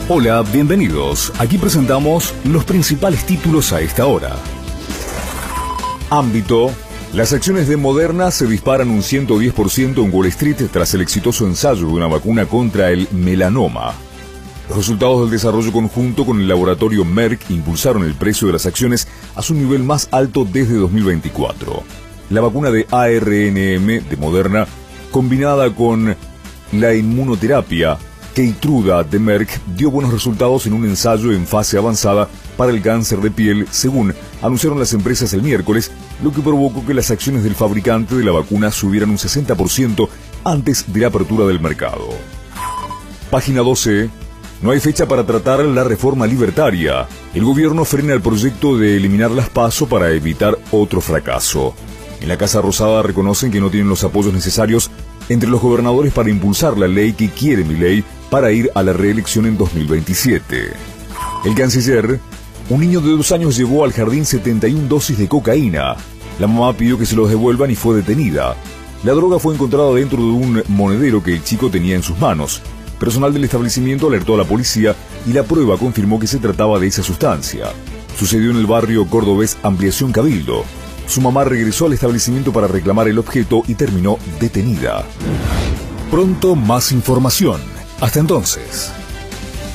Hola, bienvenidos. Aquí presentamos los principales títulos a esta hora. Ámbito. Las acciones de Moderna se disparan un 110% en Wall Street tras el exitoso ensayo de una vacuna contra el melanoma. Los resultados del desarrollo conjunto con el laboratorio Merck impulsaron el precio de las acciones a su nivel más alto desde 2024. La vacuna de ARNM de Moderna, combinada con la inmunoterapia Keytruda de Merck, dio buenos resultados en un ensayo en fase avanzada para el cáncer de piel, según anunciaron las empresas el miércoles, lo que provocó que las acciones del fabricante de la vacuna subieran un 60% antes de la apertura del mercado. Página 12. No hay fecha para tratar la reforma libertaria. El gobierno frena el proyecto de eliminar las PASO para evitar otro fracaso. En la Casa Rosada reconocen que no tienen los apoyos necesarios entre los gobernadores para impulsar la ley que quiere Milei para ir a la reelección en 2027. El canciller, un niño de 2 años llevó al jardín 71 dosis de cocaína. La mamá pidió que se los devuelvan y fue detenida. La droga fue encontrada dentro de un monedero que el chico tenía en sus manos. Personal del establecimiento alertó a la policía y la prueba confirmó que se trataba de esa sustancia. Sucedió en el barrio cordobés Ampliación Cabildo. Su mamá regresó al establecimiento para reclamar el objeto y terminó detenida. Pronto más información. Hasta entonces.